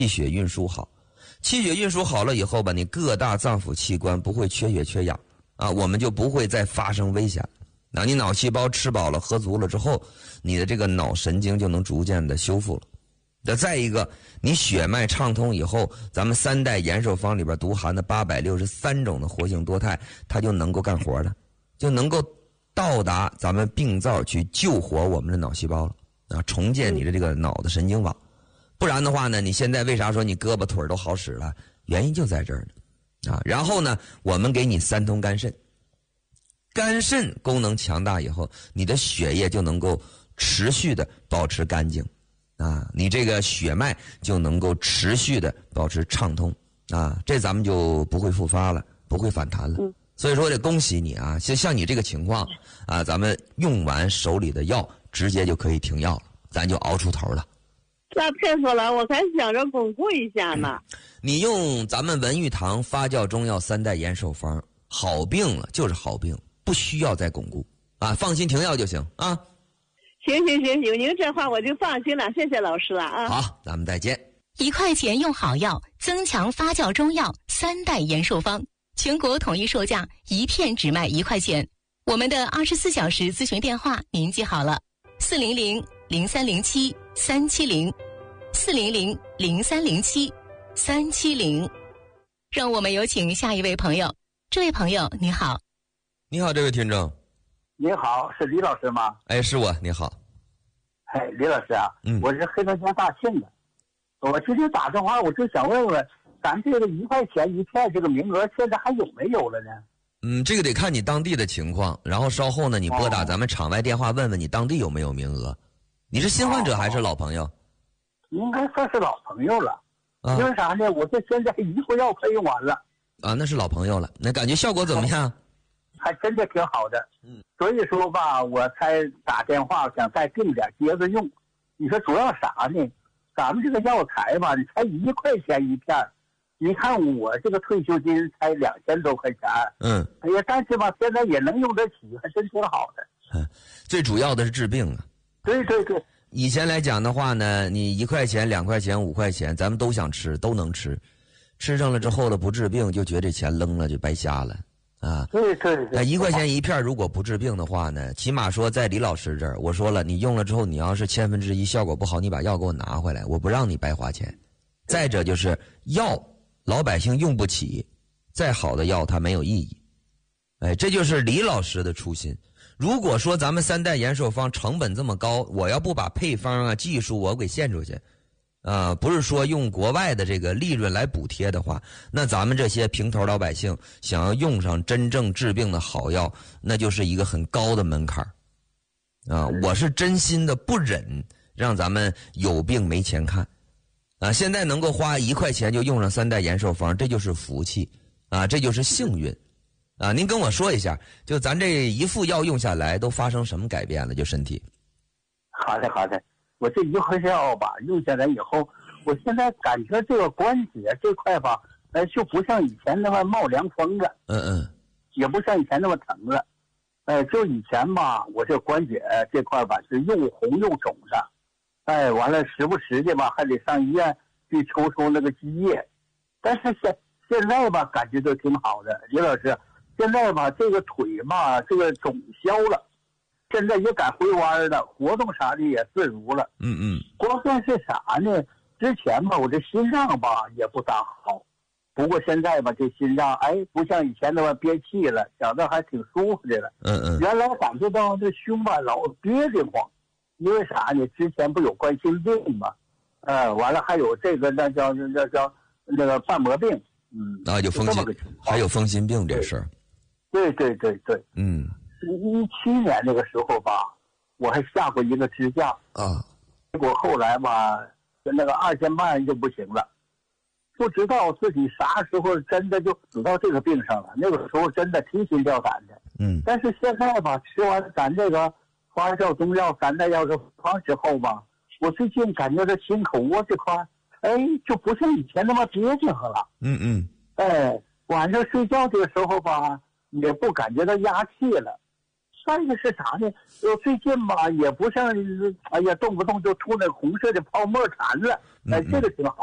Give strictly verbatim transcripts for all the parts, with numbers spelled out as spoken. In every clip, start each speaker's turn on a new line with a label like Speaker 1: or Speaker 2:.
Speaker 1: 气血运输好。气血运输好了以后吧，你各大脏腑器官不会缺血缺氧啊，我们就不会再发生危险。那你脑细胞吃饱了喝足了之后，你的这个脑神经就能逐渐的修复了。那再一个，你血脉畅通以后，咱们三代延寿方里边独含的八百六十三种的活性多肽，它就能够干活了，就能够到达咱们病灶去救活我们的脑细胞了啊，重建你的这个脑的神经网。不然的话呢，你现在为啥说你胳膊腿都好使了？原因就在这儿呢啊。然后呢，我们给你三通肝肾。肝肾功能强大以后，你的血液就能够持续的保持干净啊，你这个血脉就能够持续的保持畅通啊，这咱们就不会复发了，不会反弹了。嗯、所以说得恭喜你啊，像像你这个情况啊，咱们用完手里的药，直接就可以停药了，咱就熬出头了。
Speaker 2: 那佩服了，我还想着巩固一下呢。
Speaker 1: 嗯、你用咱们文玉堂发酵中药三代延寿方，好病了就是好病。不需要再巩固啊，放心停药就行啊。
Speaker 2: 行行行，有您这话我就放心了，谢谢老师了啊。
Speaker 1: 好，咱们再见。
Speaker 3: 一块钱用好药，增强发酵中药三代延寿方，全国统一售价，一片只卖一块钱。我们的二十四小时咨询电话您记好了：四零零零三零七三七零，四零零零三零七三七零。让我们有请下一位朋友。这位朋友你好。
Speaker 1: 你好，这位听众。
Speaker 4: 你好，是李老师吗？
Speaker 1: 哎，是我。你好。
Speaker 4: 哎，李老师啊，嗯，我是黑龙江大庆的。我今天打电话，我就想问问，咱这个一块钱一片这个名额，现在还有没有了呢？
Speaker 1: 嗯，这个得看你当地的情况，然后稍后呢，你拨打咱们场外电话，问问你当地有没有名额。你是新患者还是老朋友？
Speaker 4: 哦、应该算是老朋友了。啊、因为啥呢？我这现在一副药快用完了。
Speaker 1: 啊，那是老朋友了。那感觉效果怎么样？
Speaker 4: 还真的挺好的，嗯，所以说吧，我才打电话想再订点接着用。你说主要啥呢？咱们这个药材吧，你才一块钱一片，你看我这个退休金才两千多块钱，
Speaker 1: 嗯，
Speaker 4: 哎呀，但是吧，现在也能用得起，还真挺好的。
Speaker 1: 嗯，最主要的是治病啊。
Speaker 4: 对对对。
Speaker 1: 以前来讲的话呢，你一块钱、两块钱、五块钱，咱们都想吃，都能吃，吃上了之后了不治病，就觉得这钱扔了就白瞎了。啊，
Speaker 4: 对对对，
Speaker 1: 那一块钱一片，如果不治病的话呢，起码说在李老师这儿，我说了，你用了之后，你要是千分之一效果不好，你把药给我拿回来，我不让你白花钱。再者就是药，老百姓用不起，再好的药它没有意义。哎，这就是李老师的初心。如果说咱们三代延寿方成本这么高，我要不把配方啊、技术我给献出去。啊、呃，不是说用国外的这个利润来补贴的话，那咱们这些平头老百姓想要用上真正治病的好药，那就是一个很高的门槛啊、呃！我是真心的不忍让咱们有病没钱看啊、呃！现在能够花一块钱就用上三代延寿方，这就是福气啊、呃，这就是幸运啊、呃！您跟我说一下，就咱这一副药用下来都发生什么改变了？就身体？
Speaker 4: 好的，好的。我这一盒药吧，用下来以后，我现在感觉这个关节这块吧，呃，就不像以前那么冒凉风了，
Speaker 1: 嗯嗯，
Speaker 4: 也不像以前那么疼了，哎，就以前吧，我这关节这块吧是又红又肿的，哎，完了时不时的吧还得上医院去抽抽那个积液，但是现现在吧感觉都挺好的，李老师，现在吧这个腿吧这个肿消了。现在也敢回弯了，活动啥的也自如了。
Speaker 1: 嗯嗯。
Speaker 4: 关键是啥呢？之前吧，我这心脏吧也不大好，不过现在吧，这心脏哎，不像以前那么憋气了，觉得还挺舒服的了。
Speaker 1: 嗯嗯。
Speaker 4: 原来感觉到这胸吧老憋得慌，因为啥呢？之前不有冠心病吗？呃，完了还有这个那叫那叫那个瓣膜病。嗯。
Speaker 1: 啊，有风心，还有风心病这事儿。
Speaker 4: 对对对对。
Speaker 1: 嗯。
Speaker 4: 一七年那个时候吧，我还下过一个支架
Speaker 1: 啊，
Speaker 4: 结果后来吧，那个二尖瓣就不行了，不知道自己啥时候真的就死到这个病上了。那个时候真的提心吊胆的。
Speaker 1: 嗯，
Speaker 4: 但是现在吧，吃完咱这个发酵中药三代药方之后吧，我最近感觉这心口窝这块，哎，就不像以前那么憋劲呵了。
Speaker 1: 嗯嗯，
Speaker 4: 哎，晚上睡觉这个时候吧，也不感觉到压气了。再一个是啥呢？呃，最近吧，也不像，哎呀，动不动就出那红色的泡沫痰了。哎，这个挺好的。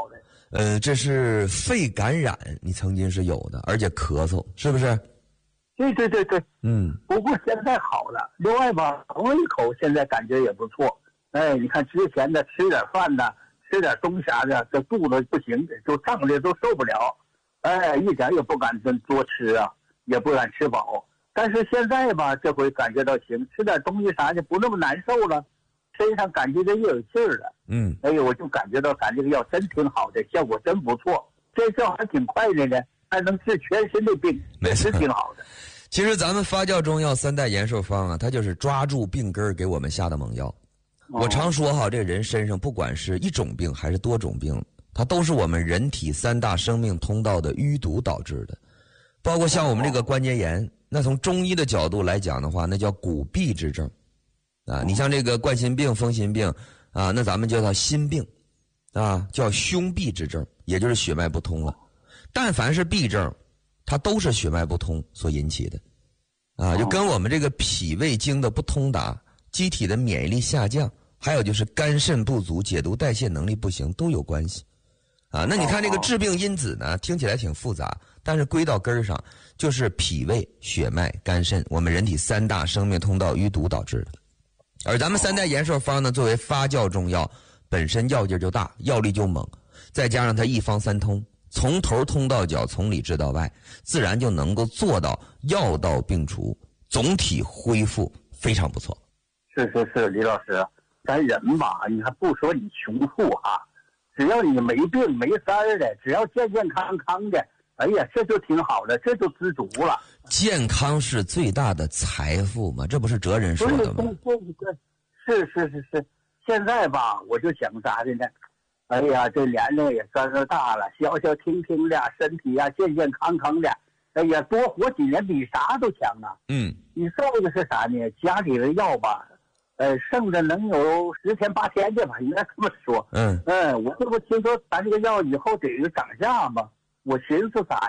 Speaker 1: 呃，这是肺感染，你曾经是有的，而且咳嗽，是不是？
Speaker 4: 对对对对，
Speaker 1: 嗯。
Speaker 4: 不过现在好了，另外吧，缝了一口，现在感觉也不错。哎，你看之前的吃点饭呢，吃点东西的，这肚子不行，就胀的都受不了。哎，一点也不敢多吃啊，也不敢吃饱。但是现在吧，这回感觉到行，吃点东西啥的不那么难受了，身上感觉着又有劲儿了。
Speaker 1: 嗯，
Speaker 4: 哎呦，我就感觉到咱这个药真挺好的，效果真不错，这药还挺快的呢，还能治全身的病，
Speaker 1: 没错，
Speaker 4: 挺好的。
Speaker 1: 其实咱们发酵中药三代延寿方啊，它就是抓住病根儿给我们下的猛药。哦、我常说哈，这人身上不管是一种病还是多种病，它都是我们人体三大生命通道的淤堵导致的。包括像我们这个关节炎，那从中医的角度来讲的话，那叫骨痹之症啊。你像这个冠心病、风心病啊，那咱们叫它心病啊，叫胸痹之症，也就是血脉不通了。但凡是痹症，它都是血脉不通所引起的，啊，就跟我们这个脾胃经的不通达、机体的免疫力下降，还有就是肝肾不足、解毒代谢能力不行都有关系，啊，那你看这个致病因子呢，听起来挺复杂，但是归到根儿上就是脾胃、血脉、肝肾，我们人体三大生命通道淤堵导致的。而咱们三代延寿方呢，作为发酵中药，本身药劲就大，药力就猛，再加上它一方三通。从头通到脚，从里治到外，自然就能够做到药到病除，总体恢复非常不错。
Speaker 4: 是是是，李老师，咱人吧，你还不说你穷富哈，只要你没病没灾儿的，只要健健康康的，哎呀，这就挺好的，这就知足了。
Speaker 1: 健康是最大的财富嘛，这不是哲人说的吗？
Speaker 4: 是是是是，现在吧，我就想啥的呢？哎呀，这年龄也算是大了，消消停停的，身体呀、啊、健健康康的，哎呀，多活几年比啥都强啊！
Speaker 1: 嗯，
Speaker 4: 你再一个是啥呢？家里的药吧，呃，剩的能有十天八天的吧，应该这么说。
Speaker 1: 嗯
Speaker 4: 嗯，我这不听说咱这个药以后得涨价吗？我寻思啥